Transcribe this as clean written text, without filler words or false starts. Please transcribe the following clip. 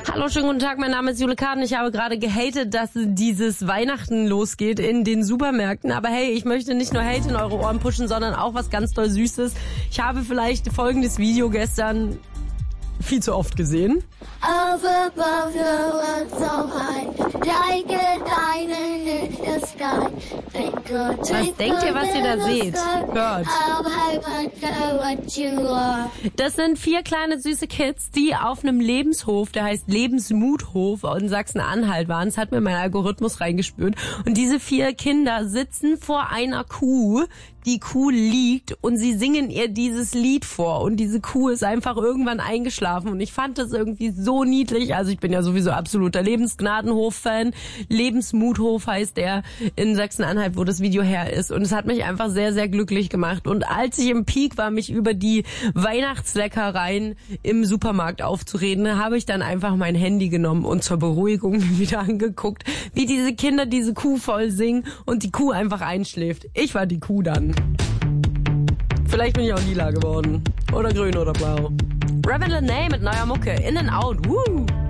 Hallo, schönen guten Tag, mein Name ist Jule Kahn. Ich habe gerade gehatet, dass dieses Weihnachten losgeht in den Supermärkten. Aber hey, ich möchte nicht nur Hate in eure Ohren pushen, sondern auch was ganz doll Süßes. Ich habe vielleicht folgendes Video gestern viel zu oft gesehen. Was denkt ihr, was ihr da seht? Hört. Das sind 4 kleine süße Kids, die auf einem Lebenshof, der heißt Lebensmuthof in Sachsen-Anhalt waren. Das hat mir mein Algorithmus reingespürt. Und diese 4 Kinder sitzen vor einer Kuh. Die Kuh liegt und sie singen ihr dieses Lied vor. Und diese Kuh ist einfach irgendwann eingeschlafen. Und ich fand das irgendwie so niedlich. Also ich bin ja sowieso absoluter Lebensgnadenhof-Fan. Lebensmuthof heißt der in Sachsen-Anhalt, wo das Video her ist. Und es hat mich einfach sehr, sehr glücklich gemacht. Und als ich im Peak war, mich über die Weihnachtsleckereien im Supermarkt aufzureden, habe ich dann einfach mein Handy genommen und zur Beruhigung wieder angeguckt, wie diese Kinder diese Kuh voll singen und die Kuh einfach einschläft. Ich war die Kuh dann. Vielleicht bin ich auch lila geworden. Oder grün oder blau. Rebel Lene mit neuer Mucke. In and out. Woo!